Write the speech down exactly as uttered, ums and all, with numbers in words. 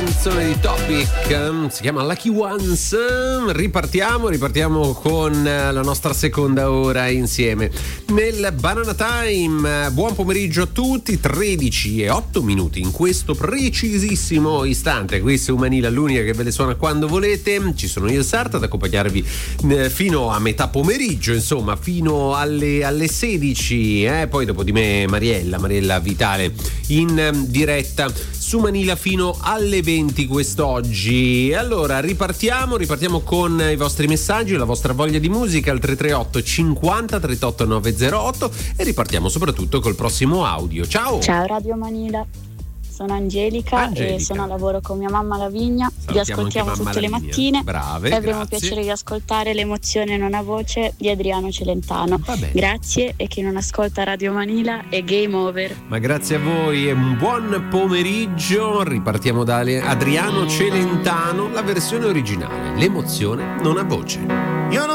canzone di Topic, si chiama Lucky Ones. Ripartiamo, ripartiamo con la nostra seconda ora insieme nel Banana Time. Buon pomeriggio a tutti, tredici e otto minuti in questo precisissimo istante. Qui su Manila, l'unica che ve le suona quando volete. Ci sono io e Sarta ad accompagnarvi fino a metà pomeriggio, insomma fino alle, alle sedici, eh? Poi dopo di me Mariella, Mariella Vitale in diretta su Manila fino alle venti quest'oggi. Allora ripartiamo, ripartiamo con i vostri messaggi, la vostra voglia di musica al tre tre otto cinquanta trentotto novecentotto e ripartiamo soprattutto col prossimo audio. Ciao! Ciao Radio Manila, sono Angelica, Angelica. e sono a lavoro con mia mamma Lavinia. Salutiamo Vi ascoltiamo anche mamma tutte Lavinia. le mattine. Brave, e avremo grazie. piacere di ascoltare L'emozione non ha voce di Adriano Celentano. Va bene. Grazie, e chi non ascolta Radio Manila è game over. Ma grazie a voi e un buon pomeriggio. Ripartiamo da Adriano Celentano, la versione originale. L'emozione non ha voce. Io non